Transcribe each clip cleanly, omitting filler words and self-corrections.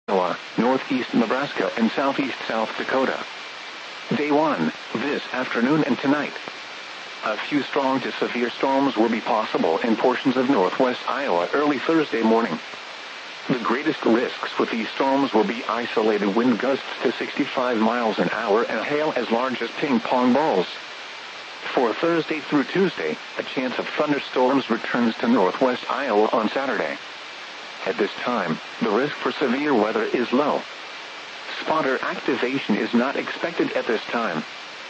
Iowa, northeast Nebraska, and southeast South Dakota. Day 1, this afternoon and tonight. A few strong to severe storms will be possible in portions of northwest Iowa early Thursday morning. The greatest risks with these storms will be isolated wind gusts to 65 miles an hour and hail as large as ping pong balls. For Thursday through Tuesday, a chance of thunderstorms returns to northwest Iowa on Saturday. At this time, the risk for severe weather is low. Spotter activation is not expected at this time.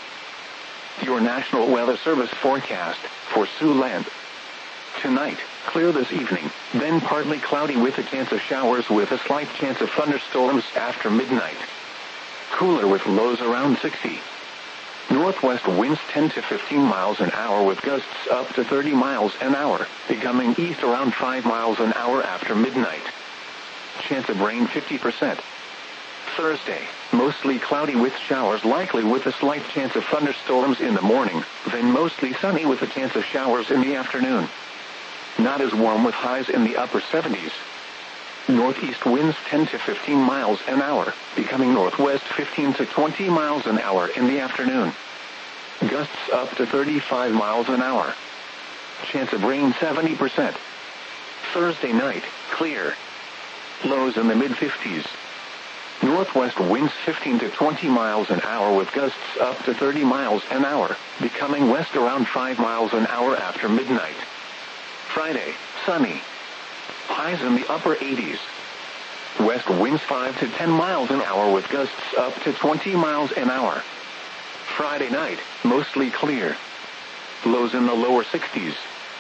Your National Weather Service forecast for Siouxland. Tonight, clear this evening, then partly cloudy with a chance of showers with a slight chance of thunderstorms after midnight. Cooler with lows around 60. Northwest winds 10 to 15 miles an hour with gusts up to 30 miles an hour, becoming east around 5 miles an hour after midnight. Chance of rain 50%. Thursday, mostly cloudy with showers likely with a slight chance of thunderstorms in the morning, then mostly sunny with a chance of showers in the afternoon. Not as warm with highs in the upper 70s. Northeast winds 10 to 15 miles an hour, becoming northwest 15 to 20 miles an hour in the afternoon. Gusts up to 35 miles an hour. Chance of rain 70%. Thursday night, clear. Lows in the mid-50s. Northwest winds 15 to 20 miles an hour with gusts up to 30 miles an hour, becoming west around 5 miles an hour after midnight. Friday, sunny. Highs in the upper 80s. West winds 5 to 10 miles an hour with gusts up to 20 miles an hour. Friday night, mostly clear. Lows in the lower 60s.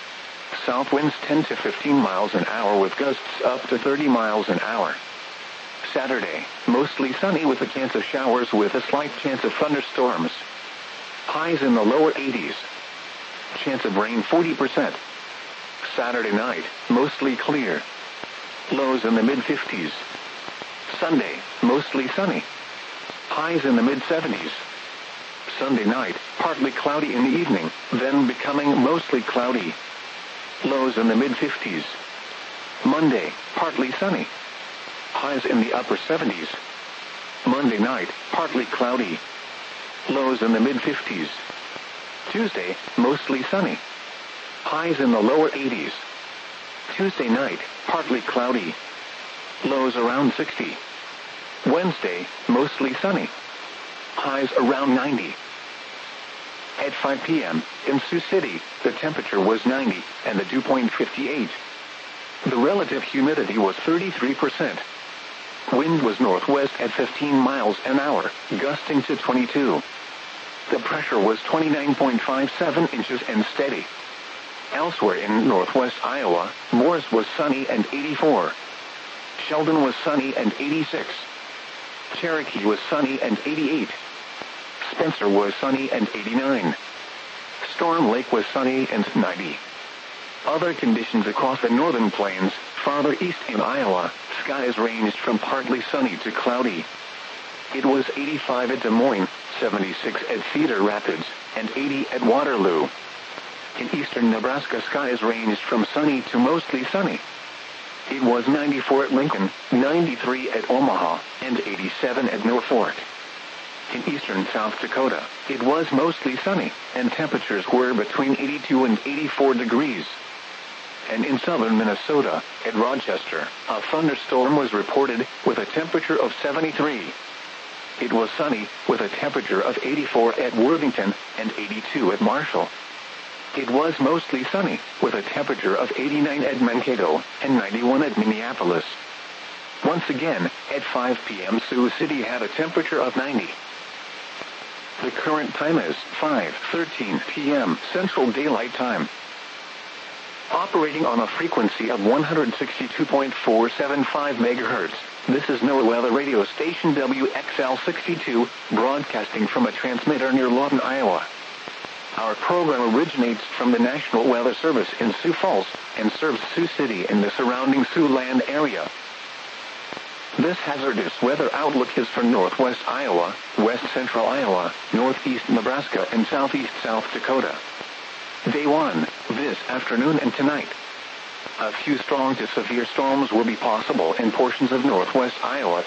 South winds 10 to 15 miles an hour with gusts up to 30 miles an hour. Saturday, mostly sunny with a chance of showers with a slight chance of thunderstorms. Highs in the lower 80s. Chance of rain 40%. Saturday night, mostly clear. Lows in the mid-50s. Sunday, mostly sunny. Highs in the mid-70s. Sunday night, partly cloudy in the evening, then becoming mostly cloudy. Lows in the mid-50s. Monday, partly sunny. Highs in the upper 70s. Monday night, partly cloudy. Lows in the mid-50s. Tuesday, mostly sunny. Highs in the lower 80s. Tuesday night, partly cloudy. Lows around 60. Wednesday, mostly sunny. Highs around 90. At 5 p.m., in Sioux City, the temperature was 90, and the dew point 58. The relative humidity was 33%. Wind was northwest at 15 miles an hour, gusting to 22. The pressure was 29.57 inches and steady. Elsewhere in northwest Iowa, Morris was sunny and 84. Sheldon was sunny and 86. Cherokee was sunny and 88. Spencer was sunny and 89. Storm Lake was sunny and 90. Other conditions across the northern plains, farther east in Iowa, skies ranged from partly sunny to cloudy. It was 85 at Des Moines, 76 at Cedar Rapids, and 80 at Waterloo. In eastern Nebraska, skies ranged from sunny to mostly sunny. It was 94 at Lincoln, 93 at Omaha, and 87 at Norfolk. In eastern South Dakota, it was mostly sunny, and temperatures were between 82 and 84 degrees. And in southern Minnesota, at Rochester, a thunderstorm was reported with a temperature of 73. It was sunny, with a temperature of 84 at Worthington and 82 at Marshall. It was mostly sunny, with a temperature of 89 at Mankato and 91 at Minneapolis. Once again, at 5 p.m. Sioux City had a temperature of 90. The current time is 5:13 p.m. Central Daylight Time. Operating on a frequency of 162.475 MHz, this is NOAA Weather Radio Station WXL62, broadcasting from a transmitter near Lawton, Iowa. Our program originates from the National Weather Service in Sioux Falls and serves Sioux City and the surrounding Siouxland area. This hazardous weather outlook is for northwest Iowa, west central Iowa, northeast Nebraska, and southeast South Dakota. Day 1, this afternoon and tonight. A few strong to severe storms will be possible in portions of northwest Iowa